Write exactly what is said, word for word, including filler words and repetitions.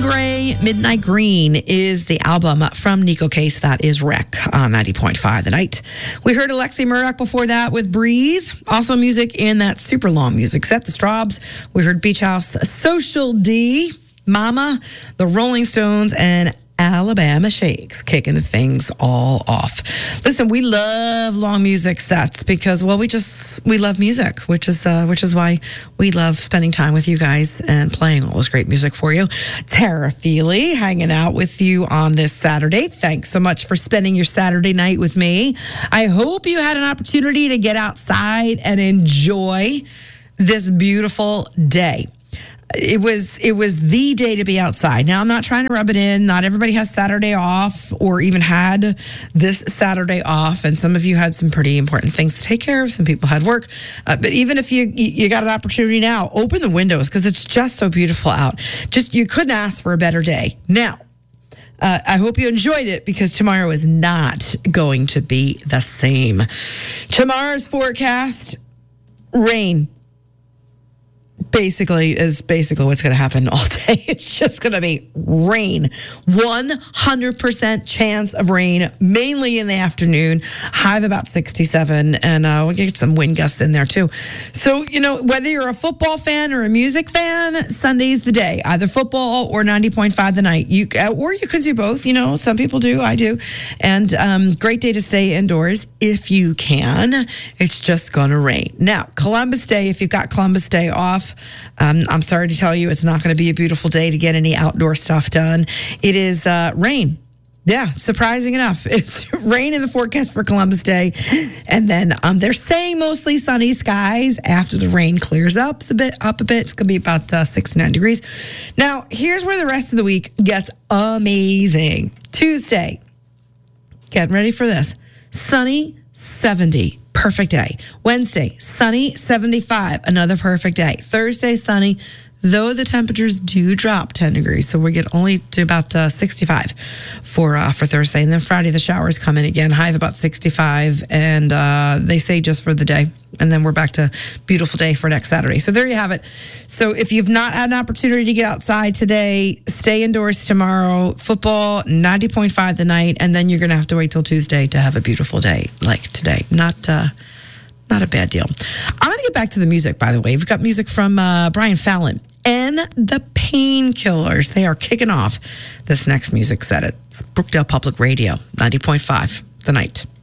Gray, Midnight Green is the album from Nico Case. That is Wreck on ninety point five The Night. We heard Alexi Murdoch before that with Breathe. Also music in that super long music set, The Straubs. We heard Beach House, Social D, Mama, The Rolling Stones, and Alabama Shakes kicking things all off. Listen, we love long music sets because, well, we just we love music, which is uh, which is why we love spending time with you guys and playing all this great music for you. Tara Feely hanging out with you on this Saturday. Thanks so much for spending your Saturday night with me. I hope you had an opportunity to get outside and enjoy this beautiful day. It was it was the day to be outside. Now, I'm not trying to rub it in. Not everybody has Saturday off or even had this Saturday off. And some of you had some pretty important things to take care of. Some people had work. Uh, but even if you you got an opportunity now, open the windows because it's just so beautiful out. Just you couldn't ask for a better day. Now, uh, I hope you enjoyed it because tomorrow is not going to be the same. Tomorrow's forecast, rain. Basically is basically what's going to happen all day. It's just going to be rain. one hundred percent chance of rain, mainly in the afternoon. High of about sixty-seven, and uh, we'll get some wind gusts in there too. So, you know, whether you're a football fan or a music fan, Sunday's the day. Either football or ninety point five The Night. You Or you could do both. You know, some people do. I do. And um, great day to stay indoors if you can. It's just going to rain. Now, Columbus Day, if you've got Columbus Day off, Um, I'm sorry to tell you, it's not going to be a beautiful day to get any outdoor stuff done. It is uh, rain. Yeah, surprising enough. It's rain in the forecast for Columbus Day. And then um, they're saying mostly sunny skies after the rain clears up a bit. Up a bit. It's going to be about uh, sixty-nine degrees. Now, here's where the rest of the week gets amazing. Tuesday, get ready for this. Sunny, seventy. Perfect day. Wednesday, sunny, seventy-five. Another perfect day. Thursday, sunny, though the temperatures do drop ten degrees. So we get only to about uh, sixty-five for uh, for Thursday. And then Friday, the showers come in again. High of about sixty-five. And uh, they say just for the day. And then we're back to beautiful day for next Saturday. So there you have it. So if you've not had an opportunity to get outside today, stay indoors tomorrow. Football, ninety point five The Night. And then you're going to have to wait till Tuesday to have a beautiful day like today. Not uh, not a bad deal. I'm going to get back to the music, by the way. We've got music from uh, Brian Fallon and the Painkillers. They are kicking off this next music set. It's Brookdale Public Radio, ninety point five The Night.